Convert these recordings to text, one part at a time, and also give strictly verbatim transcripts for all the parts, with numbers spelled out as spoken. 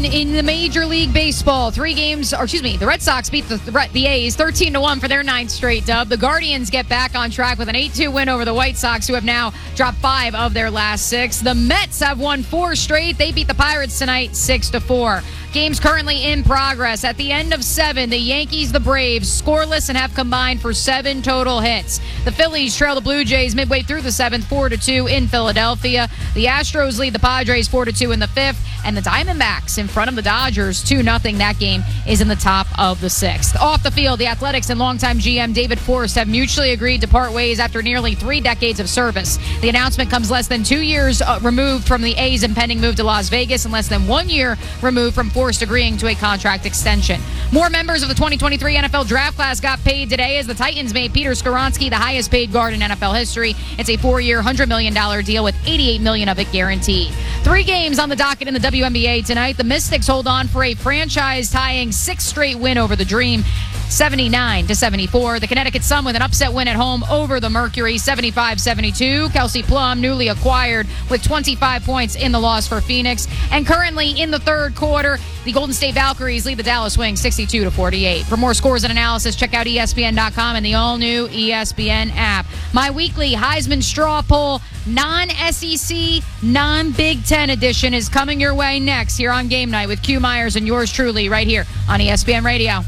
In the Major League Baseball, three games, or excuse me, the Red Sox beat the, the A's thirteen to one for their ninth straight dub. The Guardians get back on track with an eight two win over the White Sox, who have now dropped five of their last six. The Mets have won four straight. They beat the Pirates tonight six to four. Games currently in progress. At the end of seven, the Yankees, the Braves, scoreless and have combined for seven total hits. The Phillies trail the Blue Jays midway through the seventh, four to two in Philadelphia. The Astros lead the Padres four to two in the fifth, and the Diamondbacks in front of the Dodgers two nothing. That game is in the top of the sixth. Off the field, the Athletics and longtime G M David Forst have mutually agreed to part ways after nearly three decades of service. The announcement comes less than two years uh, removed from the A's impending move to Las Vegas and less than one year removed from Forst agreeing to a contract extension. More members of the twenty twenty-three N F L draft class got paid today as the Titans made Peter Skoronski the highest paid guard in N F L history. It's a four-year, one hundred million dollars deal with eighty-eight million dollars of it guaranteed. Three games on the docket in the W N B A tonight. The Mystics hold on for a franchise-tying sixth straight win over the Dream, seventy-nine to seventy-four. The Connecticut Sun with an upset win at home over the Mercury, seventy-five seventy-two. Kelsey Plum, newly acquired, with twenty-five points in the loss for Phoenix. And currently in the third quarter, the Golden State Valkyries lead the Dallas Wings sixty-two to forty-eight. For more scores and analysis, check out E S P N dot com and the all-new E S P N app. My weekly Heisman Straw Poll, non-S E C, non-Big Ten edition, is coming your way next here on Game Night with Q Myers and yours truly right here on E S P N Radio.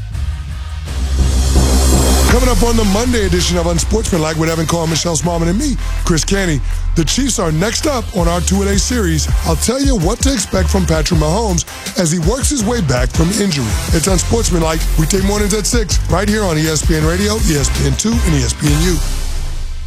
Coming up on the Monday edition of Unsportsmanlike with Evan Carr, Michelle Smallman, and me, Chris Canty. The Chiefs are next up on our two-a-day series. I'll tell you what to expect from Patrick Mahomes as he works his way back from injury. It's Unsportsmanlike. We take mornings at six right here on E S P N Radio, E S P N two, and E S P N U.